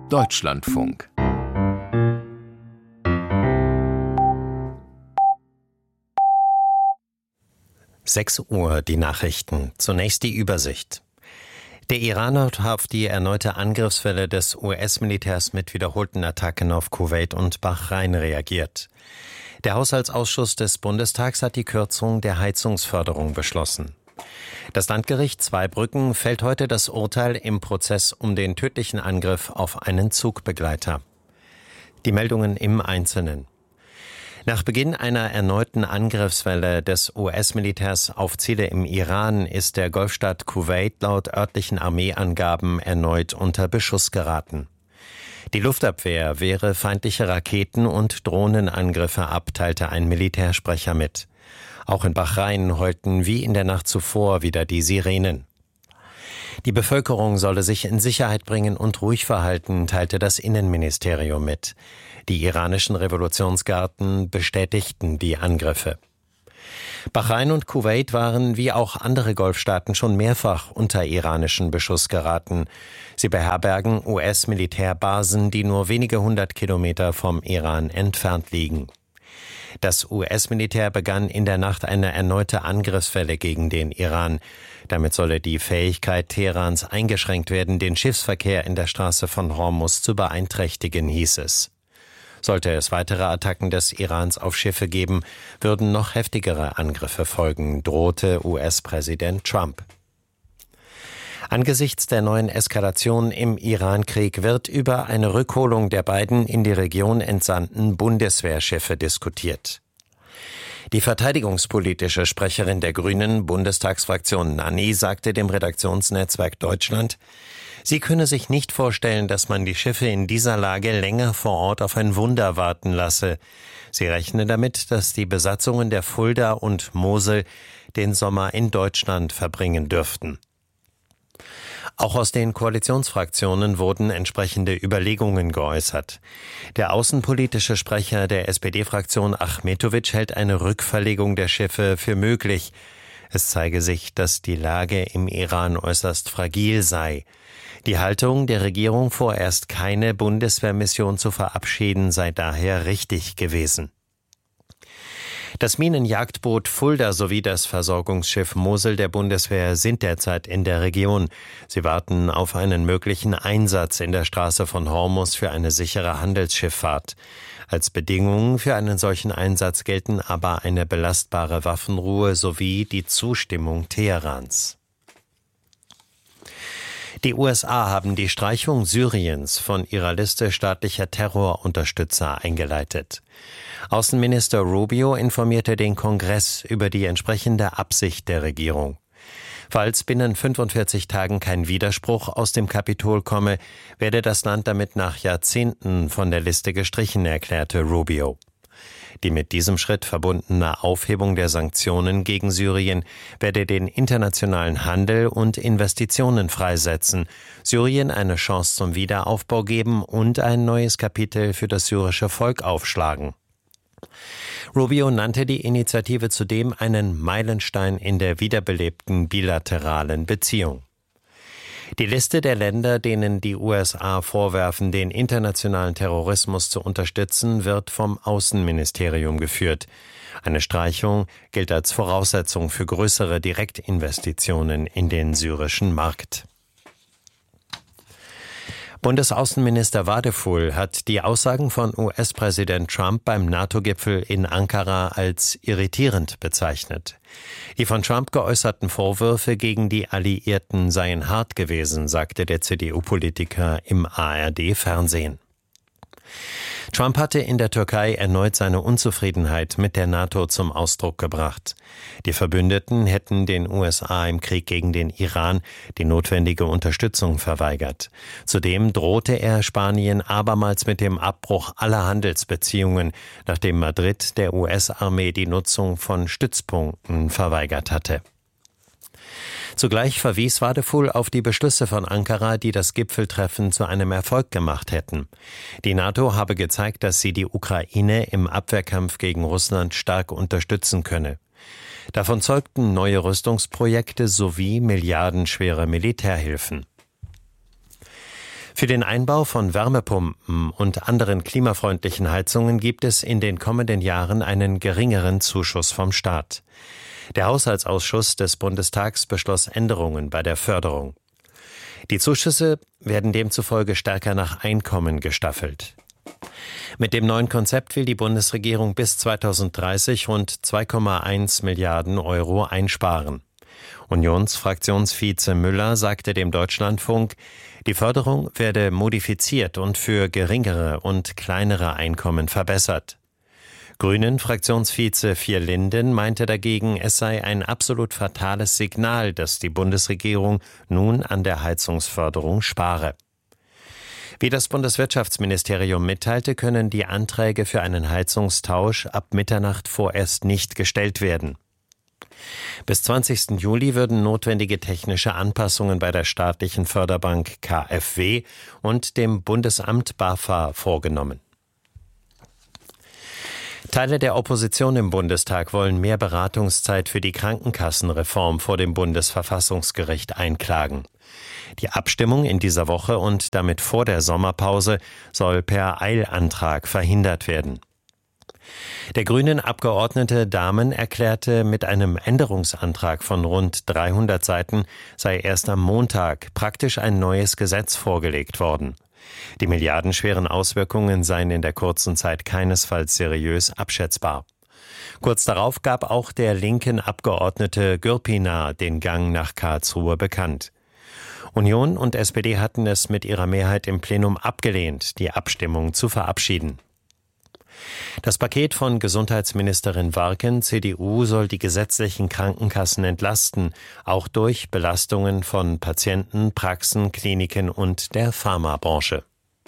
Deutschlandfunk. Sechs Uhr, die Nachrichten. Zunächst die Übersicht. Der Iran hat auf die erneute Angriffswelle des US-Militärs mit wiederholten Attacken auf Kuwait und Bahrain reagiert. Der Haushaltsausschuss des Bundestags hat die Kürzung der Heizungsförderung beschlossen. Das Landgericht Zweibrücken fällt heute das Urteil im Prozess um den tödlichen Angriff auf einen Zugbegleiter. Die Meldungen im Einzelnen. Nach Beginn einer erneuten Angriffswelle des US-Militärs auf Ziele im Iran ist der Golfstaat Kuwait laut örtlichen Armeeangaben erneut unter Beschuss geraten. Die Luftabwehr wehre feindliche Raketen- und Drohnenangriffe ab, teilte ein Militärsprecher mit. Auch in Bahrain heulten wie in der Nacht zuvor wieder die Sirenen. Die Bevölkerung solle sich in Sicherheit bringen und ruhig verhalten, teilte das Innenministerium mit. Die iranischen Revolutionsgarden bestätigten die Angriffe. Bahrain und Kuwait waren wie auch andere Golfstaaten schon mehrfach unter iranischen Beschuss geraten. Sie beherbergen US-Militärbasen, die nur wenige 100 Kilometer vom Iran entfernt liegen. Das US-Militär begann in der Nacht eine erneute Angriffswelle gegen den Iran. Damit solle die Fähigkeit Teherans eingeschränkt werden, den Schiffsverkehr in der Straße von Hormuz zu beeinträchtigen, hieß es. Sollte es weitere Attacken des Irans auf Schiffe geben, würden noch heftigere Angriffe folgen, drohte US-Präsident Trump. Angesichts der neuen Eskalation im Iran-Krieg wird über eine Rückholung der beiden in die Region entsandten Bundeswehrschiffe diskutiert. Die verteidigungspolitische Sprecherin der Grünen, Bundestagsfraktion Nanni, sagte dem Redaktionsnetzwerk Deutschland, sie könne sich nicht vorstellen, dass man die Schiffe in dieser Lage länger vor Ort auf ein Wunder warten lasse. Sie rechne damit, dass die Besatzungen der Fulda und Mosel den Sommer in Deutschland verbringen dürften. Auch aus den Koalitionsfraktionen wurden entsprechende Überlegungen geäußert. Der außenpolitische Sprecher der SPD-Fraktion Achmetović hält eine Rückverlegung der Schiffe für möglich. Es zeige sich, dass die Lage im Iran äußerst fragil sei. Die Haltung der Regierung, vorerst keine Bundeswehrmission zu verabschieden, sei daher richtig gewesen. Das Minenjagdboot Fulda sowie das Versorgungsschiff Mosel der Bundeswehr sind derzeit in der Region. Sie warten auf einen möglichen Einsatz in der Straße von Hormuz für eine sichere Handelsschifffahrt. Als Bedingungen für einen solchen Einsatz gelten aber eine belastbare Waffenruhe sowie die Zustimmung Teherans. Die USA haben die Streichung Syriens von ihrer Liste staatlicher Terrorunterstützer eingeleitet. Außenminister Rubio informierte den Kongress über die entsprechende Absicht der Regierung. Falls binnen 45 Tagen kein Widerspruch aus dem Kapitol komme, werde das Land damit nach Jahrzehnten von der Liste gestrichen, erklärte Rubio. Die mit diesem Schritt verbundene Aufhebung der Sanktionen gegen Syrien werde den internationalen Handel und Investitionen freisetzen, Syrien eine Chance zum Wiederaufbau geben und ein neues Kapitel für das syrische Volk aufschlagen. Rubio nannte die Initiative zudem einen Meilenstein in der wiederbelebten bilateralen Beziehung. Die Liste der Länder, denen die USA vorwerfen, den internationalen Terrorismus zu unterstützen, wird vom Außenministerium geführt. Eine Streichung gilt als Voraussetzung für größere Direktinvestitionen in den syrischen Markt. Bundesaußenminister Wadefull hat die Aussagen von US-Präsident Trump beim NATO-Gipfel in Ankara als irritierend bezeichnet. Die von Trump geäußerten Vorwürfe gegen die Alliierten seien hart gewesen, sagte der CDU-Politiker im ARD-Fernsehen. Trump hatte in der Türkei erneut seine Unzufriedenheit mit der NATO zum Ausdruck gebracht. Die Verbündeten hätten den USA im Krieg gegen den Iran die notwendige Unterstützung verweigert. Zudem drohte er Spanien abermals mit dem Abbruch aller Handelsbeziehungen, nachdem Madrid der US-Armee die Nutzung von Stützpunkten verweigert hatte. Zugleich verwies Wadefull auf die Beschlüsse von Ankara, die das Gipfeltreffen zu einem Erfolg gemacht hätten. Die NATO habe gezeigt, dass sie die Ukraine im Abwehrkampf gegen Russland stark unterstützen könne. Davon zeugten neue Rüstungsprojekte sowie milliardenschwere Militärhilfen. Für den Einbau von Wärmepumpen und anderen klimafreundlichen Heizungen gibt es in den kommenden Jahren einen geringeren Zuschuss vom Staat. Der Haushaltsausschuss des Bundestags beschloss Änderungen bei der Förderung. Die Zuschüsse werden demzufolge stärker nach Einkommen gestaffelt. Mit dem neuen Konzept will die Bundesregierung bis 2030 rund 2,1 Milliarden Euro einsparen. Unionsfraktionsvize Müller sagte dem Deutschlandfunk, die Förderung werde modifiziert und für geringere und kleinere Einkommen verbessert. Grünen-Fraktionsvize Vierlinden meinte dagegen, es sei ein absolut fatales Signal, dass die Bundesregierung nun an der Heizungsförderung spare. Wie das Bundeswirtschaftsministerium mitteilte, können die Anträge für einen Heizungstausch ab Mitternacht vorerst nicht gestellt werden. Bis 20. Juli würden notwendige technische Anpassungen bei der staatlichen Förderbank KfW und dem Bundesamt BAFA vorgenommen. Teile der Opposition im Bundestag wollen mehr Beratungszeit für die Krankenkassenreform vor dem Bundesverfassungsgericht einklagen. Die Abstimmung in dieser Woche und damit vor der Sommerpause soll per Eilantrag verhindert werden. Der Grünen-Abgeordnete Dahmen erklärte, mit einem Änderungsantrag von rund 300 Seiten sei erst am Montag praktisch ein neues Gesetz vorgelegt worden. Die milliardenschweren Auswirkungen seien in der kurzen Zeit keinesfalls seriös abschätzbar. Kurz darauf gab auch der linken Abgeordnete Gürpiner den Gang nach Karlsruhe bekannt. Union und SPD hatten es mit ihrer Mehrheit im Plenum abgelehnt, die Abstimmung zu verabschieden. Das Paket von Gesundheitsministerin Warken, CDU, soll die gesetzlichen Krankenkassen entlasten, auch durch Belastungen von Patienten, Praxen, Kliniken und der Pharmabranche.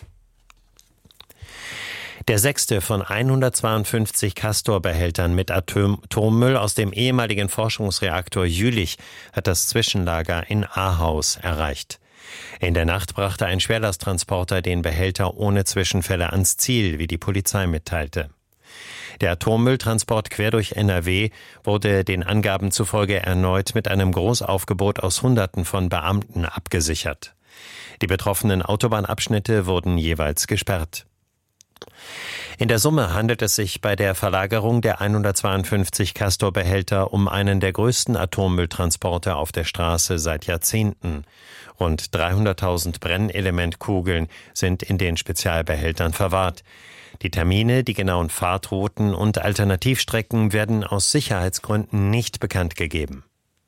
Der 6. von 152 Castor-Behältern mit Atommüll aus dem ehemaligen Forschungsreaktor Jülich hat das Zwischenlager in Ahaus erreicht. In der Nacht brachte ein Schwerlasttransporter den Behälter ohne Zwischenfälle ans Ziel, wie die Polizei mitteilte. Der Atommülltransport quer durch NRW wurde den Angaben zufolge erneut mit einem Großaufgebot aus Hunderten von Beamten abgesichert. Die betroffenen Autobahnabschnitte wurden jeweils gesperrt. In der Summe handelt es sich bei der Verlagerung der 152 Castor-Behälter um einen der größten Atommülltransporte auf der Straße seit Jahrzehnten. Rund 300.000 Brennelementkugeln sind in den Spezialbehältern verwahrt. Die Termine, die genauen Fahrtrouten und Alternativstrecken werden aus Sicherheitsgründen nicht bekannt gegeben.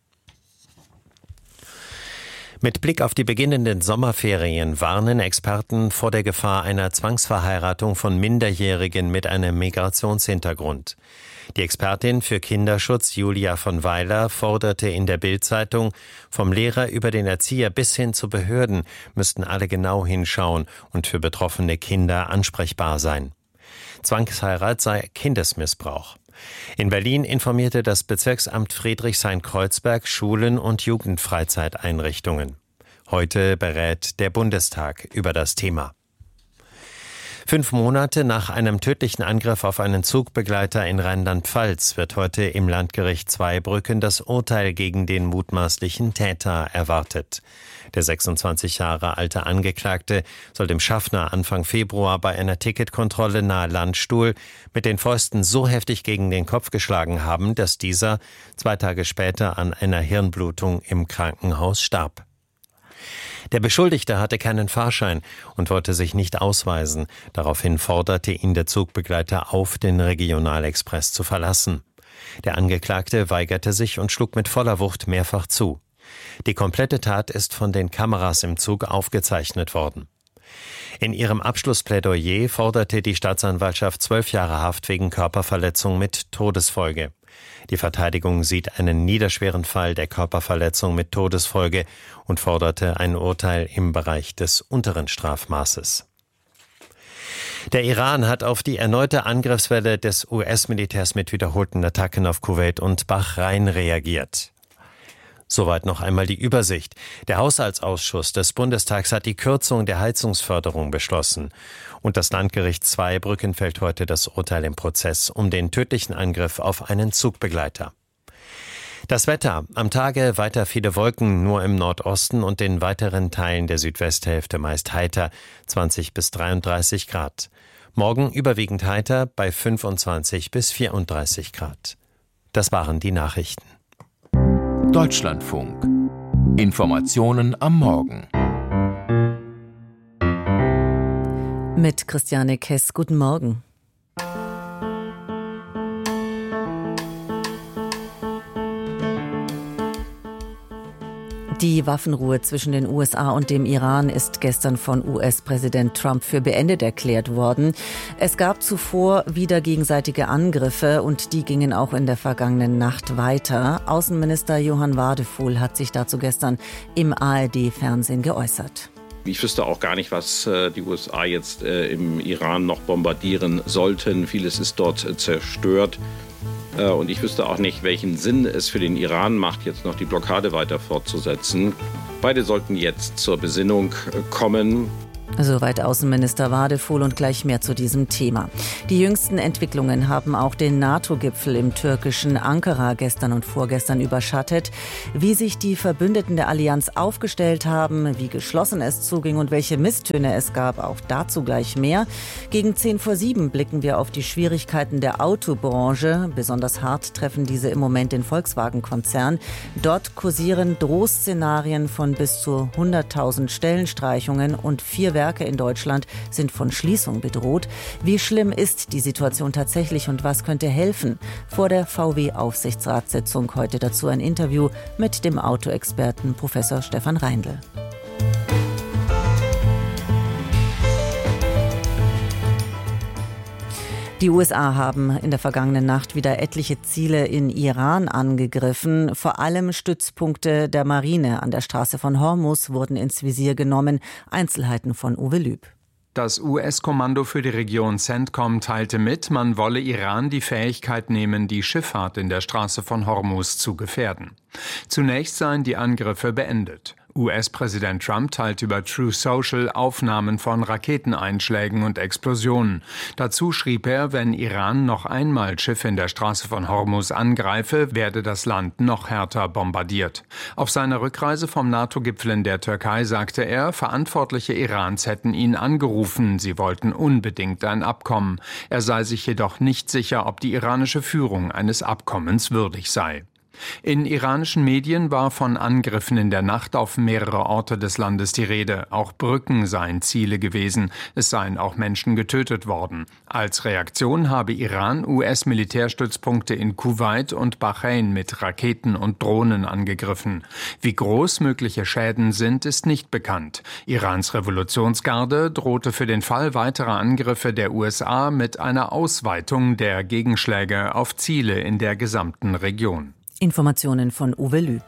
Mit Blick auf die beginnenden Sommerferien warnen Experten vor der Gefahr einer Zwangsverheiratung von Minderjährigen mit einem Migrationshintergrund. Die Expertin für Kinderschutz Julia von Weiler forderte in der Bild-Zeitung, vom Lehrer über den Erzieher bis hin zu Behörden müssten alle genau hinschauen und für betroffene Kinder ansprechbar sein. Zwangsheirat sei Kindesmissbrauch. In Berlin informierte das Bezirksamt Friedrichshain-Kreuzberg Schulen und Jugendfreizeiteinrichtungen. Heute berät der Bundestag über das Thema. 5 Monate nach einem tödlichen Angriff auf einen Zugbegleiter in Rheinland-Pfalz wird heute im Landgericht Zweibrücken das Urteil gegen den mutmaßlichen Täter erwartet. Der 26 Jahre alte Angeklagte soll dem Schaffner Anfang Februar bei einer Ticketkontrolle nahe Landstuhl mit den Fäusten so heftig gegen den Kopf geschlagen haben, dass dieser 2 Tage später an einer Hirnblutung im Krankenhaus starb. Der Beschuldigte hatte keinen Fahrschein und wollte sich nicht ausweisen. Daraufhin forderte ihn der Zugbegleiter auf, den Regionalexpress zu verlassen. Der Angeklagte weigerte sich und schlug mit voller Wucht mehrfach zu. Die komplette Tat ist von den Kameras im Zug aufgezeichnet worden. In ihrem Abschlussplädoyer forderte die Staatsanwaltschaft 12 Jahre Haft wegen Körperverletzung mit Todesfolge. Die Verteidigung sieht einen niederschweren Fall der Körperverletzung mit Todesfolge und forderte ein Urteil im Bereich des unteren Strafmaßes. Der Iran hat auf die erneute Angriffswelle des US-Militärs mit wiederholten Attacken auf Kuwait und Bahrain reagiert. Soweit noch einmal die Übersicht. Der Haushaltsausschuss des Bundestags hat die Kürzung der Heizungsförderung beschlossen. Und das Landgericht Zweibrücken fällt heute das Urteil im Prozess um den tödlichen Angriff auf einen Zugbegleiter. Das Wetter. Am Tage weiter viele Wolken, nur im Nordosten und den weiteren Teilen der Südwesthälfte meist heiter, 20 bis 33 Grad. Morgen überwiegend heiter bei 25 bis 34 Grad. Das waren die Nachrichten. Deutschlandfunk. Informationen am Morgen. Mit Christiane Kess, guten Morgen. Die Waffenruhe zwischen den USA und dem Iran ist gestern von US-Präsident Trump für beendet erklärt worden. Es gab zuvor wieder gegenseitige Angriffe und die gingen auch in der vergangenen Nacht weiter. Außenminister Johann Wadefuhl hat sich dazu gestern im ARD-Fernsehen geäußert. Ich wüsste auch gar nicht, was die USA jetzt im Iran noch bombardieren sollten. Vieles ist dort zerstört. Und ich wüsste auch nicht, welchen Sinn es für den Iran macht, jetzt noch die Blockade weiter fortzusetzen. Beide sollten jetzt zur Besinnung kommen. Soweit Außenminister Wadefuhl und gleich mehr zu diesem Thema. Die jüngsten Entwicklungen haben auch den NATO-Gipfel im türkischen Ankara gestern und vorgestern überschattet. Wie sich die Verbündeten der Allianz aufgestellt haben, wie geschlossen es zuging und welche Misstöne es gab, auch dazu gleich mehr. Gegen 6:10 blicken wir auf die Schwierigkeiten der Autobranche. Besonders hart treffen diese im Moment den Volkswagen-Konzern. Dort kursieren Drohszenarien von bis zu 100.000 Stellenstreichungen und 4 Werke in Deutschland sind von Schließung bedroht. Wie schlimm ist die Situation tatsächlich und was könnte helfen? Vor der VW-Aufsichtsratssitzung heute dazu ein Interview mit dem Autoexperten Professor Stefan Reindl. Die USA haben in der vergangenen Nacht wieder etliche Ziele in Iran angegriffen. Vor allem Stützpunkte der Marine an der Straße von Hormuz wurden ins Visier genommen. Einzelheiten von Uwe Lüb. Das US-Kommando für die Region CENTCOM teilte mit, man wolle Iran die Fähigkeit nehmen, die Schifffahrt in der Straße von Hormuz zu gefährden. Zunächst seien die Angriffe beendet. US-Präsident Trump teilte über Truth Social Aufnahmen von Raketeneinschlägen und Explosionen. Dazu schrieb er, wenn Iran noch einmal Schiffe in der Straße von Hormuz angreife, werde das Land noch härter bombardiert. Auf seiner Rückreise vom NATO-Gipfel in der Türkei sagte er, Verantwortliche Irans hätten ihn angerufen, sie wollten unbedingt ein Abkommen. Er sei sich jedoch nicht sicher, ob die iranische Führung eines Abkommens würdig sei. In iranischen Medien war von Angriffen in der Nacht auf mehrere Orte des Landes die Rede. Auch Brücken seien Ziele gewesen. Es seien auch Menschen getötet worden. Als Reaktion habe Iran US-Militärstützpunkte in Kuwait und Bahrain mit Raketen und Drohnen angegriffen. Wie groß mögliche Schäden sind, ist nicht bekannt. Irans Revolutionsgarde drohte für den Fall weiterer Angriffe der USA mit einer Ausweitung der Gegenschläge auf Ziele in der gesamten Region. Informationen von Uwe Lüb.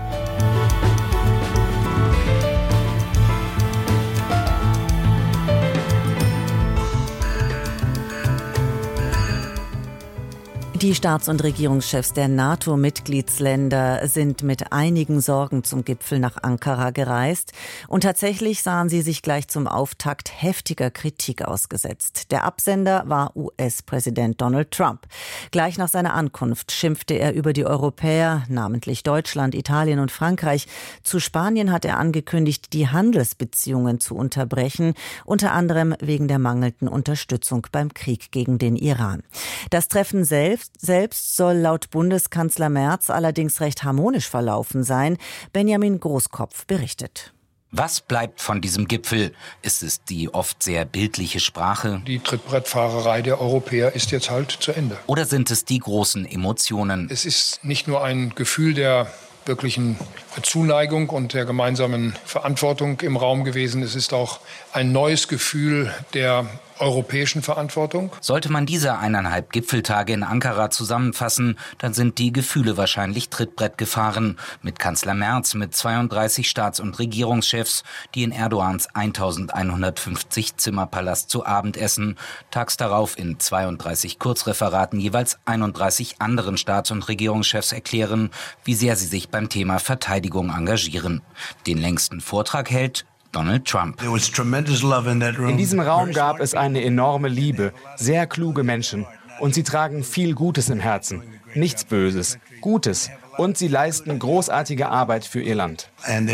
Die Staats- und Regierungschefs der NATO-Mitgliedsländer sind mit einigen Sorgen zum Gipfel nach Ankara gereist. Und tatsächlich sahen sie sich gleich zum Auftakt heftiger Kritik ausgesetzt. Der Absender war US-Präsident Donald Trump. Gleich nach seiner Ankunft schimpfte er über die Europäer, namentlich Deutschland, Italien und Frankreich. Zu Spanien hat er angekündigt, die Handelsbeziehungen zu unterbrechen, unter anderem wegen der mangelnden Unterstützung beim Krieg gegen den Iran. Das Treffen selbst soll laut Bundeskanzler Merz allerdings recht harmonisch verlaufen sein. Benjamin Großkopf berichtet. Was bleibt von diesem Gipfel? Ist es die oft sehr bildliche Sprache? Die Trittbrettfahrerei der Europäer ist jetzt halt zu Ende. Oder sind es die großen Emotionen? Es ist nicht nur ein Gefühl der wirklichen Zuneigung und der gemeinsamen Verantwortung im Raum gewesen. Es ist auch ein neues Gefühl der europäischen Verantwortung. Sollte man diese 1,5 Gipfeltage in Ankara zusammenfassen, dann sind die Gefühle wahrscheinlich Trittbrett gefahren. Mit Kanzler Merz, mit 32 Staats- und Regierungschefs, die in Erdogans 1150 Zimmerpalast zu Abend essen, tags darauf in 32 Kurzreferaten jeweils 31 anderen Staats- und Regierungschefs erklären, wie sehr sie sich beim Thema Verteidigung engagieren. Den längsten Vortrag hält Donald Trump. In diesem Raum gab es eine enorme Liebe, sehr kluge Menschen. Und sie tragen viel Gutes im Herzen. Nichts Böses, Gutes. Und sie leisten großartige Arbeit für ihr Land. Ein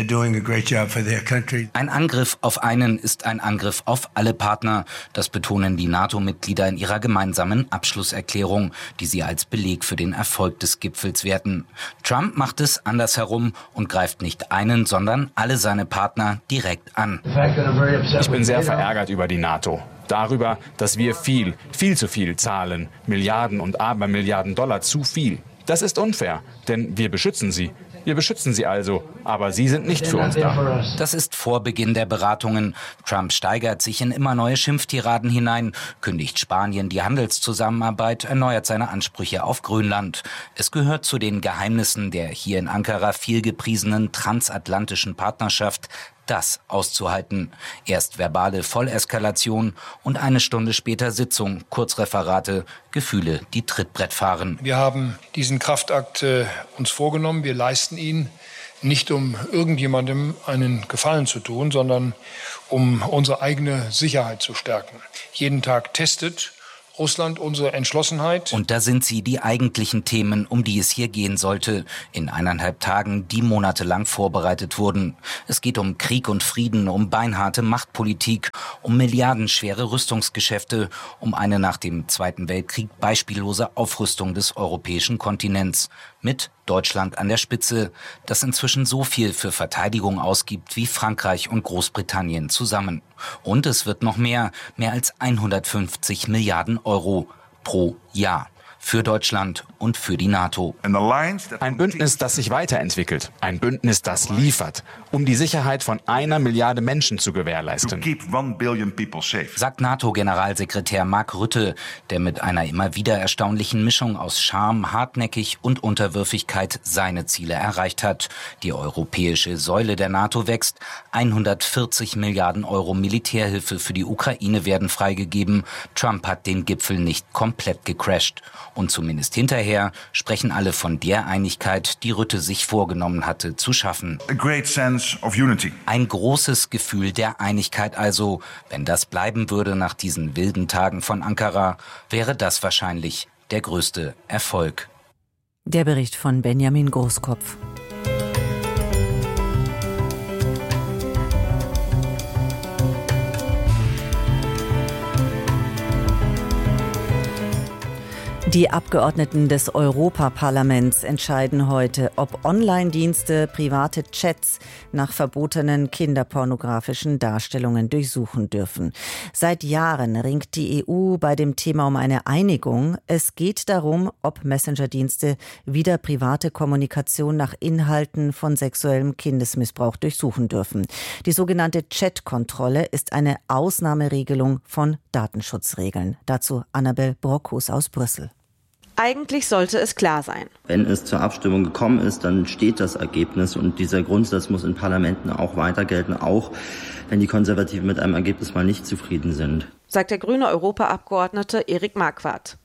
Angriff auf einen ist ein Angriff auf alle Partner. Das betonen die NATO-Mitglieder in ihrer gemeinsamen Abschlusserklärung, die sie als Beleg für den Erfolg des Gipfels werten. Trump macht es andersherum und greift nicht einen, sondern alle seine Partner direkt an. Ich bin sehr verärgert über die NATO. Darüber, dass wir viel zu viel zahlen. Milliarden und Abermilliarden Dollar zu viel. Das ist unfair, denn wir beschützen sie. Wir beschützen sie also, aber sie sind nicht für uns da. Das ist vor Beginn der Beratungen. Trump steigert sich in immer neue Schimpftiraden hinein, kündigt Spanien die Handelszusammenarbeit, erneuert seine Ansprüche auf Grönland. Es gehört zu den Geheimnissen der hier in Ankara viel gepriesenen transatlantischen Partnerschaft, das auszuhalten. Erst verbale Volleskalation und eine Stunde später Sitzung, Kurzreferate, Gefühle, die Trittbrett fahren. Wir haben diesen Kraftakt uns vorgenommen. Wir leisten ihn nicht, um irgendjemandem einen Gefallen zu tun, sondern um unsere eigene Sicherheit zu stärken. Jeden Tag testet Russland unsere Entschlossenheit. Und da sind sie, die eigentlichen Themen, um die es hier gehen sollte, in 1,5 Tagen, die monatelang vorbereitet wurden. Es geht um Krieg und Frieden, um beinharte Machtpolitik, um milliardenschwere Rüstungsgeschäfte, um eine nach dem Zweiten Weltkrieg beispiellose Aufrüstung des europäischen Kontinents. Mit Deutschland an der Spitze, das inzwischen so viel für Verteidigung ausgibt wie Frankreich und Großbritannien zusammen. Und es wird noch mehr als 150 Milliarden Euro pro Jahr. Für Deutschland und für die NATO. Ein Bündnis, das sich weiterentwickelt. Ein Bündnis, das liefert, um die Sicherheit von 1 Milliarde Menschen zu gewährleisten. Sagt NATO-Generalsekretär Mark Rutte, der mit einer immer wieder erstaunlichen Mischung aus Charme, hartnäckig und Unterwürfigkeit seine Ziele erreicht hat. Die europäische Säule der NATO wächst. 140 Milliarden Euro Militärhilfe für die Ukraine werden freigegeben. Trump hat den Gipfel nicht komplett gecrasht. Und zumindest hinterher sprechen alle von der Einigkeit, die Rutte sich vorgenommen hatte zu schaffen. Ein großes Gefühl der Einigkeit also. Wenn das bleiben würde nach diesen wilden Tagen von Ankara, wäre das wahrscheinlich der größte Erfolg. Der Bericht von Benjamin Großkopf. Die Abgeordneten des Europaparlaments entscheiden heute, ob Online-Dienste private Chats nach verbotenen kinderpornografischen Darstellungen durchsuchen dürfen. Seit Jahren ringt die EU bei dem Thema um eine Einigung. Es geht darum, ob Messenger-Dienste wieder private Kommunikation nach Inhalten von sexuellem Kindesmissbrauch durchsuchen dürfen. Die sogenannte Chat-Kontrolle ist eine Ausnahmeregelung von Datenschutzregeln. Dazu Annabel Brockhus aus Brüssel. Eigentlich sollte es klar sein. Wenn es zur Abstimmung gekommen ist, dann steht das Ergebnis und dieser Grundsatz muss in Parlamenten auch weiter gelten, auch wenn die Konservativen mit einem Ergebnis mal nicht zufrieden sind. Sagt der grüne Europaabgeordnete Erik Marquardt.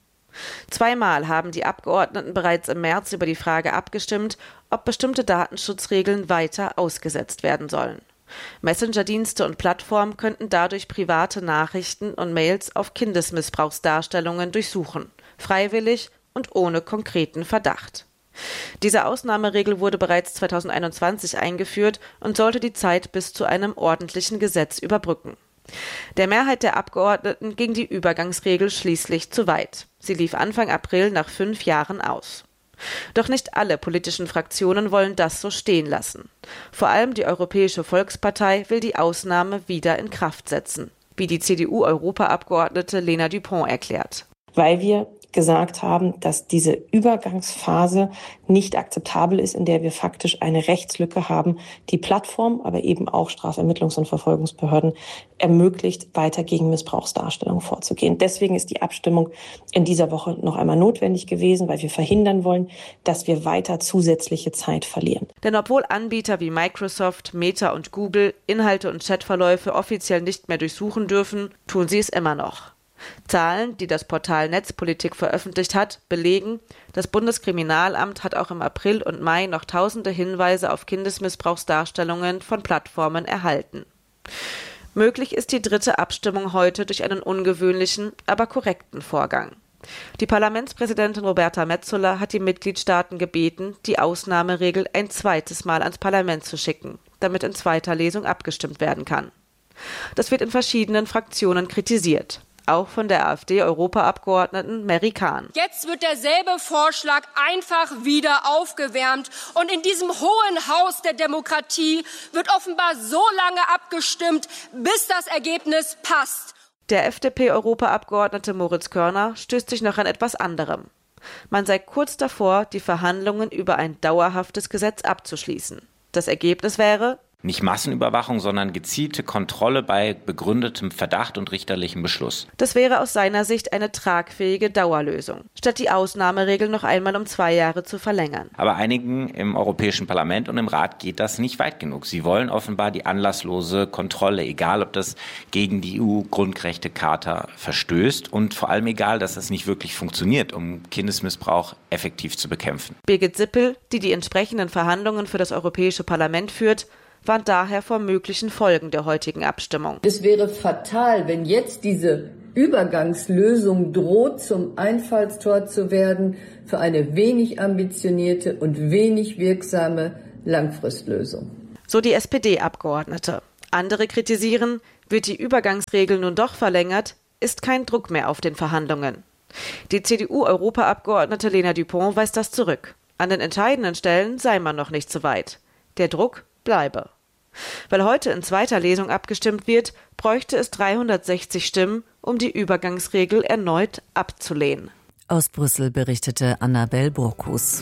2-mal haben die Abgeordneten bereits im März über die Frage abgestimmt, ob bestimmte Datenschutzregeln weiter ausgesetzt werden sollen. Messenger-Dienste und Plattformen könnten dadurch private Nachrichten und Mails auf Kindesmissbrauchsdarstellungen durchsuchen, freiwillig und ohne konkreten Verdacht. Diese Ausnahmeregel wurde bereits 2021 eingeführt und sollte die Zeit bis zu einem ordentlichen Gesetz überbrücken. Der Mehrheit der Abgeordneten ging die Übergangsregel schließlich zu weit. Sie lief Anfang April nach 5 Jahren aus. Doch nicht alle politischen Fraktionen wollen das so stehen lassen. Vor allem die Europäische Volkspartei will die Ausnahme wieder in Kraft setzen, wie die CDU-Europaabgeordnete Lena Dupont erklärt. Weil wir gesagt haben, dass diese Übergangsphase nicht akzeptabel ist, in der wir faktisch eine Rechtslücke haben, die Plattform, aber eben auch Strafermittlungs- und Verfolgungsbehörden ermöglicht, weiter gegen Missbrauchsdarstellungen vorzugehen. Deswegen ist die Abstimmung in dieser Woche noch einmal notwendig gewesen, weil wir verhindern wollen, dass wir weiter zusätzliche Zeit verlieren. Denn obwohl Anbieter wie Microsoft, Meta und Google Inhalte und Chatverläufe offiziell nicht mehr durchsuchen dürfen, tun sie es immer noch. Zahlen, die das Portal Netzpolitik veröffentlicht hat, belegen, das Bundeskriminalamt hat auch im April und Mai noch tausende Hinweise auf Kindesmissbrauchsdarstellungen von Plattformen erhalten. Möglich ist die dritte Abstimmung heute durch einen ungewöhnlichen, aber korrekten Vorgang. Die Parlamentspräsidentin Roberta Metsola hat die Mitgliedstaaten gebeten, die Ausnahmeregel ein zweites Mal ans Parlament zu schicken, damit in zweiter Lesung abgestimmt werden kann. Das wird in verschiedenen Fraktionen kritisiert, auch von der AfD-Europaabgeordneten Mary Kahn. Jetzt wird derselbe Vorschlag einfach wieder aufgewärmt und in diesem hohen Haus der Demokratie wird offenbar so lange abgestimmt, bis das Ergebnis passt. Der FDP-Europaabgeordnete Moritz Körner stößt sich noch an etwas anderem. Man sei kurz davor, die Verhandlungen über ein dauerhaftes Gesetz abzuschließen. Das Ergebnis wäre: Nicht Massenüberwachung, sondern gezielte Kontrolle bei begründetem Verdacht und richterlichem Beschluss. Das wäre aus seiner Sicht eine tragfähige Dauerlösung, statt die Ausnahmeregel noch einmal um 2 Jahre zu verlängern. Aber einigen im Europäischen Parlament und im Rat geht das nicht weit genug. Sie wollen offenbar die anlasslose Kontrolle, egal ob das gegen die EU-Grundrechtecharta verstößt und vor allem egal, dass das nicht wirklich funktioniert, um Kindesmissbrauch effektiv zu bekämpfen. Birgit Sippel, die entsprechenden Verhandlungen für das Europäische Parlament führt, warnt daher vor möglichen Folgen der heutigen Abstimmung. Es wäre fatal, wenn jetzt diese Übergangslösung droht, zum Einfallstor zu werden für eine wenig ambitionierte und wenig wirksame Langfristlösung. So die SPD-Abgeordnete. Andere kritisieren, wird die Übergangsregel nun doch verlängert, ist kein Druck mehr auf den Verhandlungen. Die CDU-Europaabgeordnete Lena Dupont weist das zurück. An den entscheidenden Stellen sei man noch nicht so weit. Der Druck bleibe. Weil heute in zweiter Lesung abgestimmt wird, bräuchte es 360 Stimmen, um die Übergangsregel erneut abzulehnen. Aus Brüssel berichtete Annabel Burkus.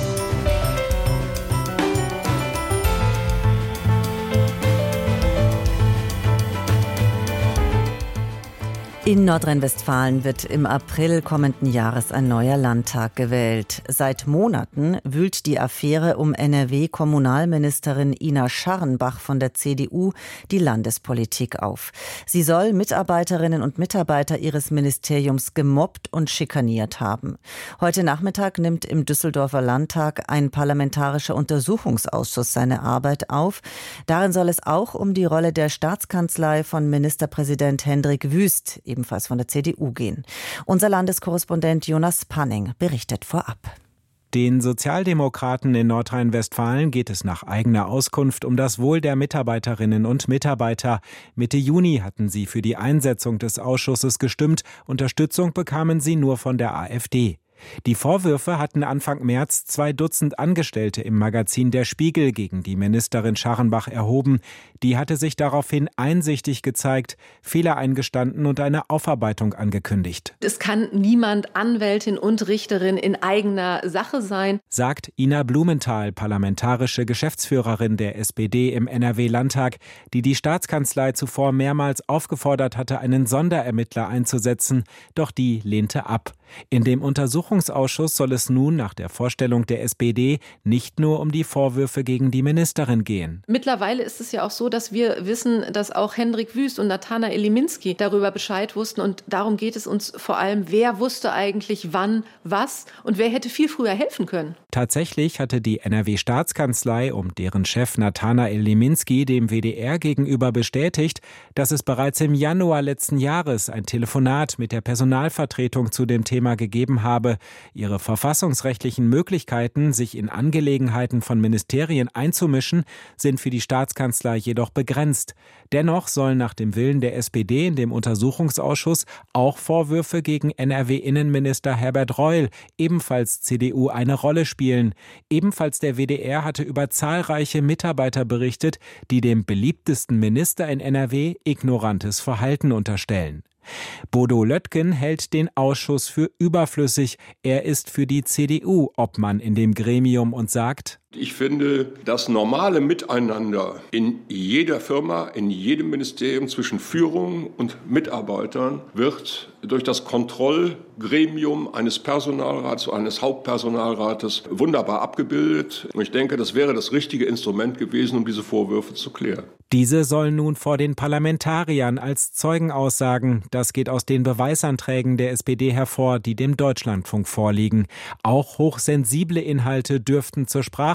In Nordrhein-Westfalen wird im April kommenden Jahres ein neuer Landtag gewählt. Seit Monaten wühlt die Affäre um NRW-Kommunalministerin Ina Scharrenbach von der CDU die Landespolitik auf. Sie soll Mitarbeiterinnen und Mitarbeiter ihres Ministeriums gemobbt und schikaniert haben. Heute Nachmittag nimmt im Düsseldorfer Landtag ein parlamentarischer Untersuchungsausschuss seine Arbeit auf. Darin soll es auch um die Rolle der Staatskanzlei von Ministerpräsident Hendrik Wüst, ebenfalls von der CDU, gehen. Unser Landeskorrespondent Jonas Panning berichtet vorab. Den Sozialdemokraten in Nordrhein-Westfalen geht es nach eigener Auskunft um das Wohl der Mitarbeiterinnen und Mitarbeiter. Mitte Juni hatten sie für die Einsetzung des Ausschusses gestimmt. Unterstützung bekamen sie nur von der AfD. Die Vorwürfe hatten Anfang März 2 Dutzend Angestellte im Magazin Der Spiegel gegen die Ministerin Scharrenbach erhoben. Die hatte sich daraufhin einsichtig gezeigt, Fehler eingestanden und eine Aufarbeitung angekündigt. Es kann niemand Anwältin und Richterin in eigener Sache sein, sagt Ina Blumenthal, parlamentarische Geschäftsführerin der SPD im NRW-Landtag, die die Staatskanzlei zuvor mehrmals aufgefordert hatte, einen Sonderermittler einzusetzen, doch die lehnte ab. In dem Untersuchungsausschuss soll es nun nach der Vorstellung der SPD nicht nur um die Vorwürfe gegen die Ministerin gehen. Mittlerweile ist es ja auch so, dass wir wissen, dass auch Hendrik Wüst und Nathanael Liminski darüber Bescheid wussten. Und darum geht es uns vor allem, wer wusste eigentlich wann was und wer hätte viel früher helfen können. Tatsächlich hatte die NRW-Staatskanzlei um deren Chef Nathanael Liminski dem WDR gegenüber bestätigt, dass es bereits im Januar letzten Jahres ein Telefonat mit der Personalvertretung zu dem Thema gegeben habe. Ihre verfassungsrechtlichen Möglichkeiten, sich in Angelegenheiten von Ministerien einzumischen, sind für die Staatskanzlei jedoch begrenzt. Dennoch sollen nach dem Willen der SPD in dem Untersuchungsausschuss auch Vorwürfe gegen NRW-Innenminister Herbert Reul, ebenfalls CDU, eine Rolle spielen. Ebenfalls der WDR hatte über zahlreiche Mitarbeiter berichtet, die dem beliebtesten Minister in NRW ignorantes Verhalten unterstellen. Bodo Löttgen hält den Ausschuss für überflüssig. Er ist für die CDU Obmann in dem Gremium und sagt: Ich finde, das normale Miteinander in jeder Firma, in jedem Ministerium zwischen Führung und Mitarbeitern wird durch das Kontrollgremium eines Personalrats, eines Hauptpersonalrates wunderbar abgebildet. Und ich denke, das wäre das richtige Instrument gewesen, um diese Vorwürfe zu klären. Diese sollen nun vor den Parlamentariern als Zeugen aussagen. Das geht aus den Beweisanträgen der SPD hervor, die dem Deutschlandfunk vorliegen. Auch hochsensible Inhalte dürften zur Sprache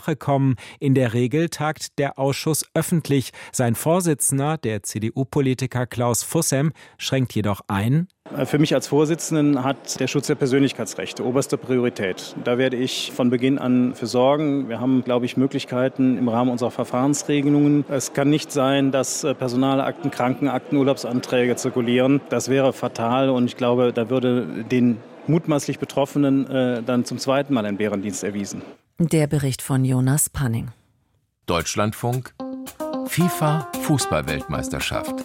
Sprache kommen. In der Regel tagt der Ausschuss öffentlich. Sein Vorsitzender, der CDU-Politiker Klaus Fussem, schränkt jedoch ein: Für mich als Vorsitzenden hat der Schutz der Persönlichkeitsrechte oberste Priorität. Da werde ich von Beginn an für sorgen. Wir haben, glaube ich, Möglichkeiten im Rahmen unserer Verfahrensregelungen. Es kann nicht sein, dass Personalakten, Krankenakten, Urlaubsanträge zirkulieren. Das wäre fatal und ich glaube, da würde den mutmaßlich Betroffenen dann zum zweiten Mal ein Bärendienst erwiesen. Der Bericht von Jonas Panning. Deutschlandfunk, FIFA Fußball-Weltmeisterschaft.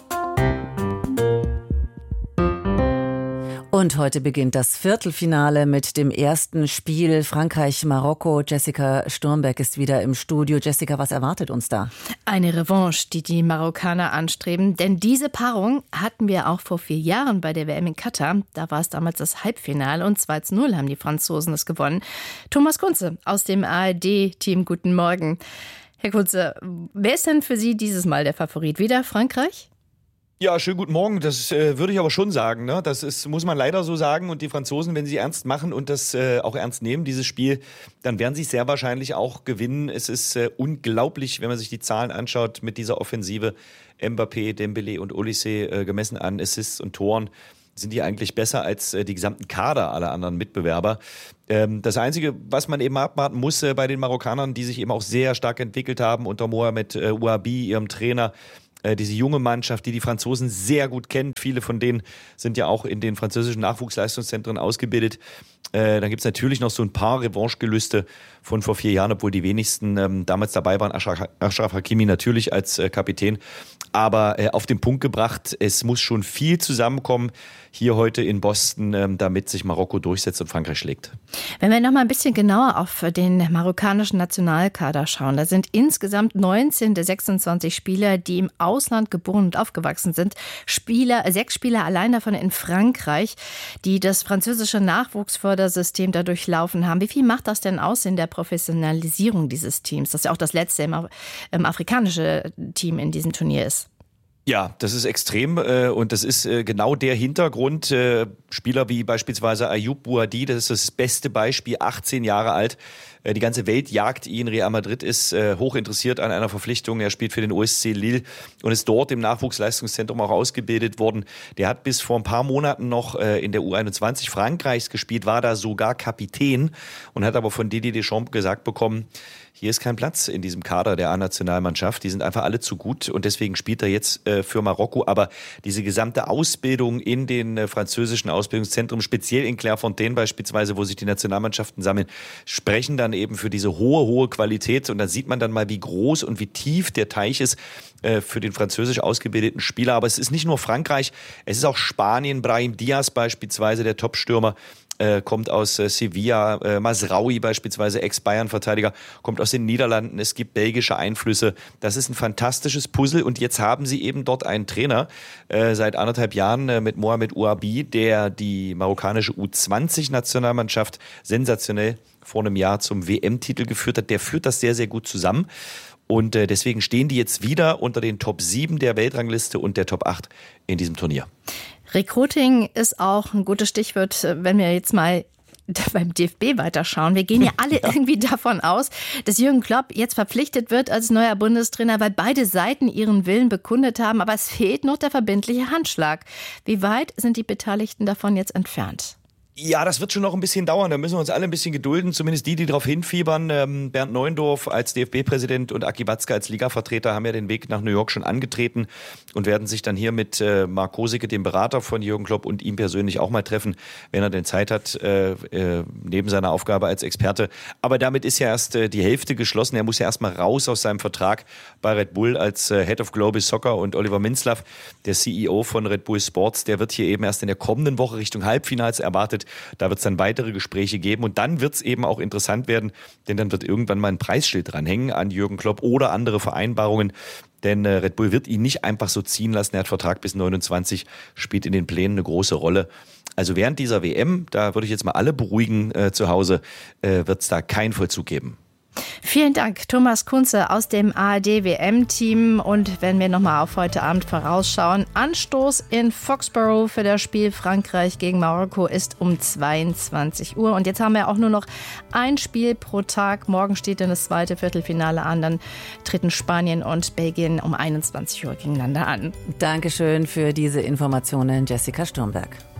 Und heute beginnt das Viertelfinale mit dem ersten Spiel Frankreich-Marokko. Jessica Sturmberg ist wieder im Studio. Jessica, was erwartet uns da? Eine Revanche, die die Marokkaner anstreben. Denn diese Paarung hatten wir auch vor 4 Jahren bei der WM in Katar. Da war es damals das Halbfinale und 2:0 haben die Franzosen es gewonnen. Thomas Kunze aus dem ARD-Team, guten Morgen. Herr Kunze, wer ist denn für Sie dieses Mal der Favorit? Wieder Frankreich? Ja, schönen guten Morgen. Das würde ich aber schon sagen. Ne? Das muss man leider so sagen. Und die Franzosen, wenn sie ernst machen und das auch ernst nehmen, dieses Spiel, dann werden sie es sehr wahrscheinlich auch gewinnen. Es ist unglaublich, wenn man sich die Zahlen anschaut mit dieser Offensive. Mbappé, Dembélé und Olysée gemessen an Assists und Toren sind die eigentlich besser als die gesamten Kader aller anderen Mitbewerber. Das Einzige, was man eben abwarten muss bei den Marokkanern, die sich eben auch sehr stark entwickelt haben unter Mohamed Ouabi, ihrem Trainer, diese junge Mannschaft, die Franzosen sehr gut kennt. Viele von denen sind ja auch in den französischen Nachwuchsleistungszentren ausgebildet. Dann gibt es natürlich noch so ein paar Revanchegelüste von vor 4 Jahren, obwohl die wenigsten damals dabei waren. Achraf Hakimi natürlich als Kapitän. Aber auf den Punkt gebracht, es muss schon viel zusammenkommen hier heute in Boston, damit sich Marokko durchsetzt und Frankreich schlägt. Wenn wir noch mal ein bisschen genauer auf den marokkanischen Nationalkader schauen, da sind insgesamt 19 der 26 Spieler, die im Ausland geboren und aufgewachsen sind. 6 Spieler allein davon in Frankreich, die das französische Nachwuchsfördersystem da durchlaufen haben. Wie viel macht das denn aus in der Professionalisierung dieses Teams? Das ist ja auch das letzte afrikanische Team in diesem Turnier ist. Ja, das ist extrem und das ist genau der Hintergrund. Spieler wie beispielsweise Ayoub Bouhaddi, das ist das beste Beispiel, 18 Jahre alt. Die ganze Welt jagt ihn. Real Madrid ist hoch interessiert an einer Verpflichtung. Er spielt für den OSC Lille und ist dort im Nachwuchsleistungszentrum auch ausgebildet worden. Der hat bis vor ein paar Monaten noch in der U21 Frankreichs gespielt, war da sogar Kapitän und hat aber von Didier Deschamps gesagt bekommen, hier ist kein Platz in diesem Kader der A-Nationalmannschaft. Die sind einfach alle zu gut und deswegen spielt er jetzt für Marokko. Aber diese gesamte Ausbildung in den französischen Ausbildungszentren, speziell in Clairefontaine beispielsweise, wo sich die Nationalmannschaften sammeln, sprechen dann eben für diese hohe Qualität. Und da sieht man dann mal, wie groß und wie tief der Teich ist für den französisch ausgebildeten Spieler. Aber es ist nicht nur Frankreich, es ist auch Spanien. Brahim Diaz beispielsweise, der Topstürmer, kommt aus Sevilla, Mazraoui beispielsweise, Ex-Bayern-Verteidiger, kommt aus den Niederlanden, es gibt belgische Einflüsse. Das ist ein fantastisches Puzzle und jetzt haben sie eben dort einen Trainer seit 1,5 Jahren mit Mohamed Ouabi, der die marokkanische U20-Nationalmannschaft sensationell vor einem Jahr zum WM-Titel geführt hat. Der führt das sehr, sehr gut zusammen. Und deswegen stehen die jetzt wieder unter den Top 7 der Weltrangliste und der Top 8 in diesem Turnier. Recruiting ist auch ein gutes Stichwort, wenn wir jetzt mal beim DFB weiterschauen. Wir gehen ja alle irgendwie davon aus, dass Jürgen Klopp jetzt verpflichtet wird als neuer Bundestrainer, weil beide Seiten ihren Willen bekundet haben. Aber es fehlt noch der verbindliche Handschlag. Wie weit sind die Beteiligten davon jetzt entfernt? Ja, das wird schon noch ein bisschen dauern. Da müssen wir uns alle ein bisschen gedulden, zumindest die darauf hinfiebern. Bernd Neuendorf als DFB-Präsident und Aki Watzke als Liga-Vertreter haben ja den Weg nach New York schon angetreten und werden sich dann hier mit Marc Kosicke, dem Berater von Jürgen Klopp, und ihm persönlich auch mal treffen, wenn er denn Zeit hat, neben seiner Aufgabe als Experte. Aber damit ist ja erst die Hälfte geschlossen. Er muss ja erst mal raus aus seinem Vertrag bei Red Bull als Head of Global Soccer, und Oliver Minzlaff, der CEO von Red Bull Sports, der wird hier eben erst in der kommenden Woche Richtung Halbfinals erwartet. Da wird es dann weitere Gespräche geben und dann wird es eben auch interessant werden, denn dann wird irgendwann mal ein Preisschild dranhängen an Jürgen Klopp oder andere Vereinbarungen, denn Red Bull wird ihn nicht einfach so ziehen lassen. Er hat Vertrag bis 29, spielt in den Plänen eine große Rolle. Also während dieser WM, da würde ich jetzt mal alle beruhigen zu Hause, wird es da keinen Vollzug geben. Vielen Dank, Thomas Kunze aus dem ARD-WM-Team. Und wenn wir nochmal auf heute Abend vorausschauen, Anstoß in Foxborough für das Spiel Frankreich gegen Marokko ist um 22 Uhr. Und jetzt haben wir auch nur noch ein Spiel pro Tag. Morgen steht dann das zweite Viertelfinale an. Dann treten Spanien und Belgien um 21 Uhr gegeneinander an. Dankeschön für diese Informationen, Jessica Sturmberg.